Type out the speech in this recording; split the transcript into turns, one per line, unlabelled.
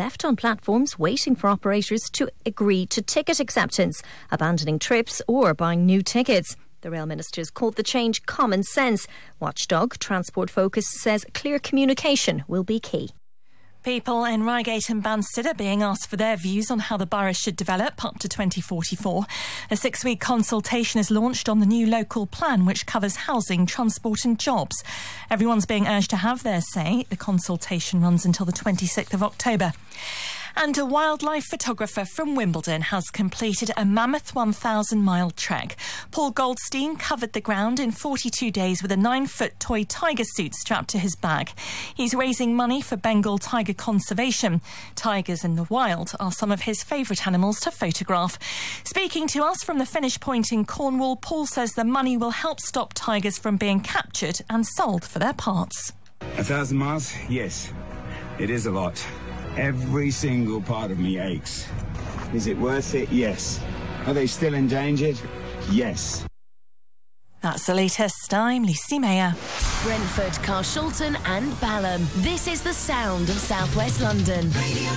left on platforms waiting for operators to agree to ticket acceptance, abandoning trips or buying new tickets. The rail ministers called the change common sense. Watchdog Transport Focus says clear communication will be key.
People in Reigate and Banstead are being asked for their views on how the borough should develop up to 2044. A 6-week consultation is launched on the new local plan, which covers housing, transport and jobs. Everyone's being urged to have their say. The consultation runs until the 26th of October. And a wildlife photographer from Wimbledon has completed a mammoth 1,000-mile trek. Paul Goldstein covered the ground in 42 days with a 9-foot toy tiger suit strapped to his back. He's raising money for Bengal tiger conservation. Tigers in the wild are some of his favourite animals to photograph. Speaking to us from the finish point in Cornwall, Paul says the money will help stop tigers from being captured and sold for their parts.
1,000 miles? Yes. It is a lot. Every single part of me aches. Is it worth it? Yes. Are they still endangered? Yes.
That's the latest. I'm Lucy Mayer.
Brentford, Carshalton and Balham. This is the sound of South West London. Radio